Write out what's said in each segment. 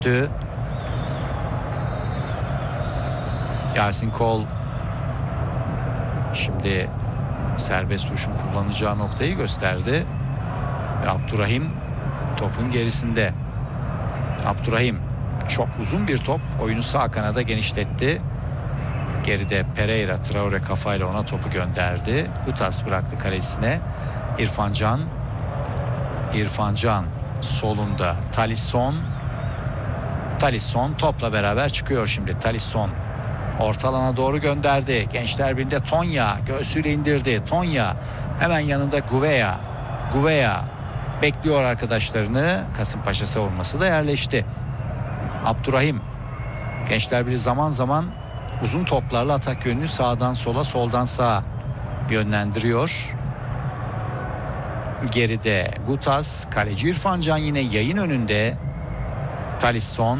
Yasin Kol şimdi serbest vuruşun kullanacağı noktayı gösterdi. Ve Abdurrahim topun gerisinde. Abdurrahim çok uzun bir top. Oyunu sağ kanada genişletti. Geride Pereira, Traore kafayla ona topu gönderdi. Gutas bıraktı kalecisine. İrfan Can solunda. Talisson topla beraber çıkıyor şimdi. Talisson orta alana doğru gönderdi. Gençler Birliği'nde Tonya göğsüyle indirdi. Tonya hemen yanında Gouveia bekliyor arkadaşlarını. Kasımpaşa savunması da yerleşti. Abdurrahim, Gençler Birliği zaman zaman uzun toplarla atak yönünü sağdan sola, soldan sağa yönlendiriyor. Geride Gutas, kaleci İrfan Can yine yayın önünde. Talisson.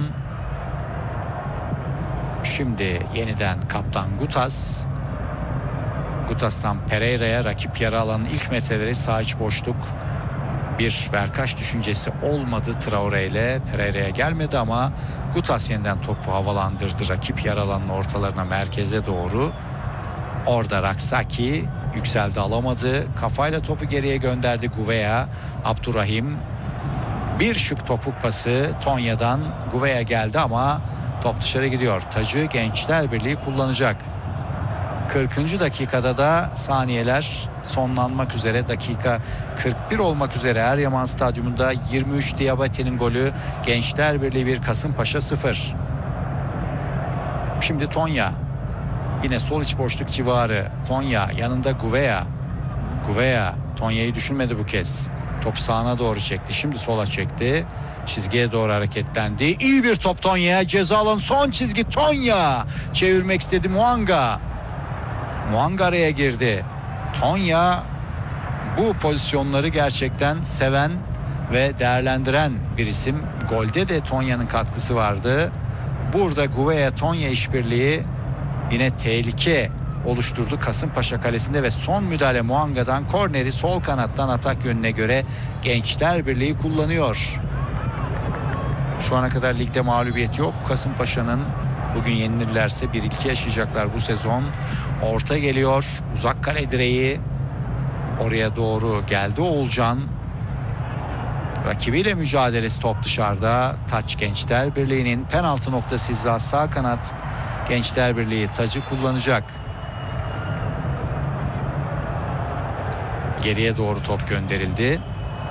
Şimdi yeniden kaptan Gutas. Gutas'tan Pereira'ya, rakip yarı alanın ilk metreleri, sağ iç boşluk. Bir verkaç düşüncesi olmadı Traore ile. Pereira'ya gelmedi ama Gutas yeniden topu havalandırdı. Rakip yarı alanın ortalarına, merkeze doğru. Orada Raksaki yükseldi, alamadı. Kafayla topu geriye gönderdi Gouveia. Abdurrahim. Bir şık topuk pası Tonya'dan. Gouveia geldi ama top dışarı gidiyor. Tacı Gençler Birliği kullanacak. 40. dakikada da saniyeler sonlanmak üzere. Dakika 41 olmak üzere. Eryaman Stadyumunda 23 Diabate'nin golü. Gençler Birliği 1, Kasımpaşa 0. Şimdi Tonya. Yine sol iç boşluk civarı. Tonya yanında Gouveia. Tonya'yı düşünmedi bu kez. Top sağına doğru çekti. Şimdi sola çekti. Çizgiye doğru hareketlendi. İyi bir top Tonya'ya. Ceza alanı son çizgi Tonya. Çevirmek istedi Muanga araya girdi. Tonya bu pozisyonları gerçekten seven ve değerlendiren bir isim. Golde de Tonya'nın katkısı vardı. Burada Gouveia Tonya işbirliği yine tehlike oluşturdu Kasımpaşa kalesinde ve son müdahale Muanga'dan, korneri sol kanattan atak yönüne göre Gençler Birliği kullanıyor. Şu ana kadar ligde mağlubiyet yok Kasımpaşa'nın. Bugün yenilirlerse 1-2 yaşayacaklar bu sezon. Orta geliyor. Uzak kale direği. Oraya doğru geldi Oğulcan. Rakibiyle mücadelesi, top dışarıda. Taç Gençler Birliği'nin, penaltı noktası hizası sağ kanat. Gençler Birliği tacı kullanacak. Geriye doğru top gönderildi.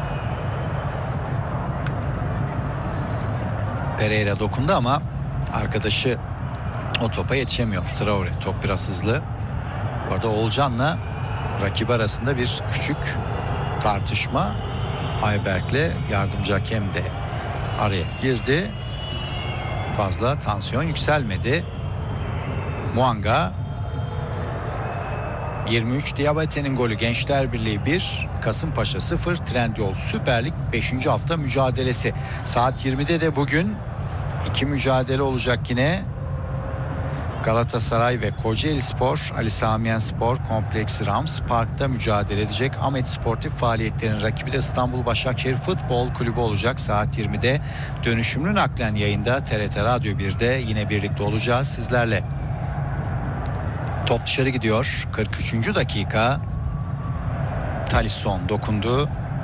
Pereira dokundu ama arkadaşı o topa yetişemiyor. Traore, top biraz hızlı. Bu arada Oğulcan'la rakibi arasında bir küçük tartışma. Ayberk'le yardımcı hakem de araya girdi. Fazla tansiyon yükselmedi. Muanga. 23 Diabate'nin golü. Gençler Birliği 1, Kasımpaşa 0. Trendyol Süper Lig 5. hafta mücadelesi. Saat 20'de de bugün 2 mücadele olacak yine. Galatasaray ve Kocaelispor, Ali Sami Yen Spor Kompleksi Rams Park'ta mücadele edecek. Ahmet Sportif faaliyetlerin rakibi de İstanbul Başakşehir Futbol Kulübü olacak. Saat 20'de dönüşümlü naklen yayında TRT Radyo 1'de yine birlikte olacağız sizlerle. Top dışarı gidiyor. 43. dakika. Talisson dokundu.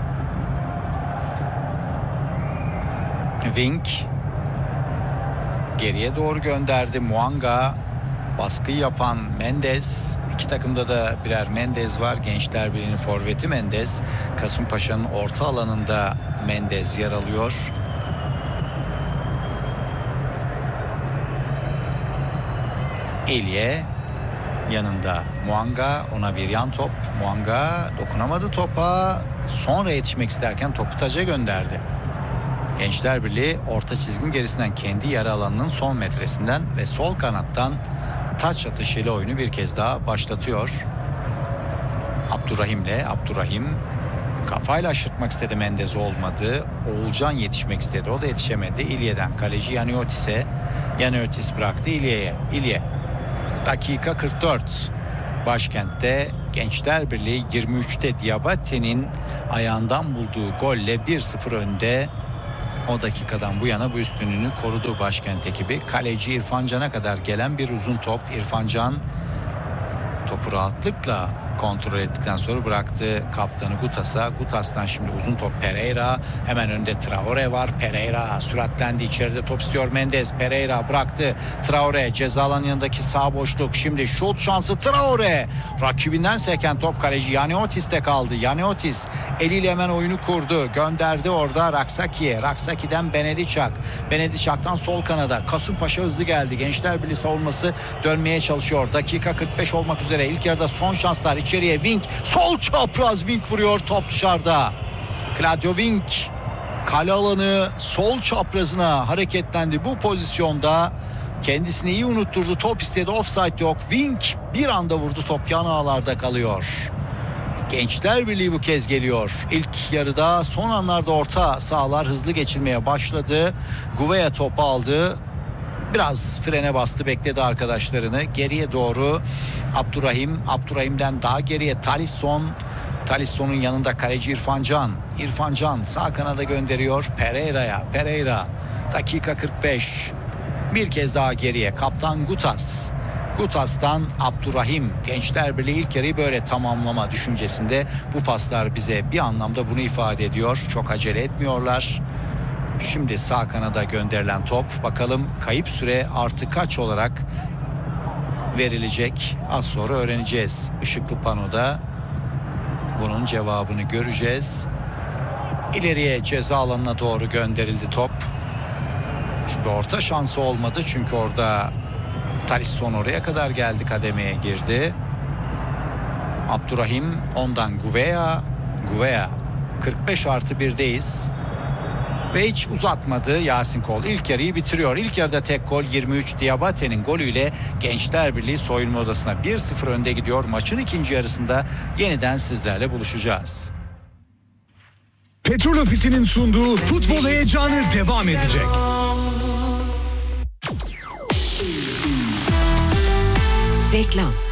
Wink geriye doğru gönderdi. Muanga. Baskıyı yapan Mendes. İki takımda da birer Mendes var. Gençler Birliği'nin forveti Mendes. Kasımpaşa'nın orta alanında Mendes yer alıyor. Elie yanında Muanga, ona bir yan top. Muanga dokunamadı topa. Sonra yetişmek isterken topu taca gönderdi. Gençler Birliği orta çizginin gerisinden, kendi yarı alanının son metresinden ve sol kanattan taç atışıyla oyunu bir kez daha başlatıyor. Abdurrahim kafayla aşırtmak istedi, Mendes olmadı. Oğulcan yetişmek istedi, o da yetişemedi. İlye'den kaleci Yaniotis bıraktı İlye'ye. Dakika 44. Başkentte Gençler Birliği 23'te Diabate'nin ayağından bulduğu golle 1-0 önde. O dakikadan bu yana bu üstünlüğünü korudu başkent ekibi. Kaleci İrfan Can'a kadar gelen bir uzun top. İrfan Can topu rahatlıkla kontrol ettikten sonra bıraktı kaptanı Gutas'a. Gutas'tan şimdi uzun top Pereira. Hemen önde Traore var. Pereira süratlendi. İçeride top istiyor Mendes. Pereira bıraktı. Traore ceza alanının yanındaki sağ boşluk. Şimdi şut şansı Traore. Rakibinden seken top kaleci Yaniotis'te kaldı. Yaniotis eliyle hemen oyunu kurdu. Gönderdi orada Raksaki'ye. Raksaki'den Benediçak. Benediçak'tan sol kanada. Kasımpaşa hızlı geldi. Gençler Birliği savunması dönmeye çalışıyor. Dakika 45 olmak üzere. İlk yarıda son şanslar. İçeriye Wink. Sol çapraz Wink vuruyor. Top dışarıda. Claudio Wink kale alanı sol çaprazına hareketlendi. Bu pozisyonda kendisini iyi unutturdu. Top istedi. Offside yok. Wink bir anda vurdu. Top yan ağlarda kalıyor. Gençler Birliği bu kez geliyor. İlk yarıda son anlarda orta sahalar hızlı geçilmeye başladı. Gouveia topu aldı. Biraz frene bastı, bekledi arkadaşlarını. Geriye doğru Abdurrahim. Abdurrahim'den daha geriye Talisson. Talisson'un yanında kaleci İrfan Can. İrfan Can sağ kanada gönderiyor Pereira'ya. Pereira dakika 45. Bir kez daha geriye kaptan Gutas. Gutas'tan Abdurrahim. Gençler Birliği ilk yarıyı böyle tamamlama düşüncesinde. Bu paslar bize bir anlamda bunu ifade ediyor. Çok acele etmiyorlar. Şimdi sağ kanada gönderilen top. Bakalım kayıp süre artı kaç olarak verilecek? Az sonra öğreneceğiz. Işıklı panoda bunun cevabını göreceğiz. İleriye ceza alanına doğru gönderildi top. Şimdi orta şansı olmadı çünkü orada Talisson oraya kadar geldi, kademeye girdi. Abdurrahim ondan Gouveia. Gouveia 45 artı 1'deyiz. Ve hiç uzatmadı Yasin Kol. İlk yarıyı bitiriyor. İlk yarıda tek gol 23 Diabate'nin golüyle Gençler Birliği soyunma odasına 1-0 önde gidiyor. Maçın ikinci yarısında yeniden sizlerle buluşacağız. Petrol Ofisi'nin sunduğu futbol heyecanı devam edecek. Reklam.